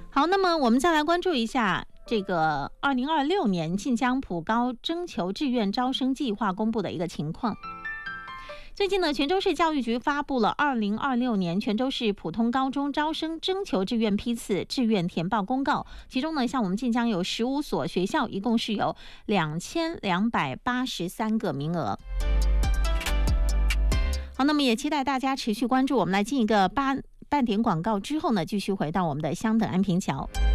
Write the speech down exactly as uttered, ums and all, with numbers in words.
好，那么我们再来关注一下这个二零二六年晋江普高征求志愿招生计划公布的一个情况。最近呢，泉州市教育局发布了二零二六年泉州市普通高中招生征求志愿批次志愿填报公告。其中呢，像我们晋江有十五所学校，一共是有两千两百八十三个名额。好，那么也期待大家持续关注。我们来进一个八半点广告之后呢，继续回到我们的香等安平桥。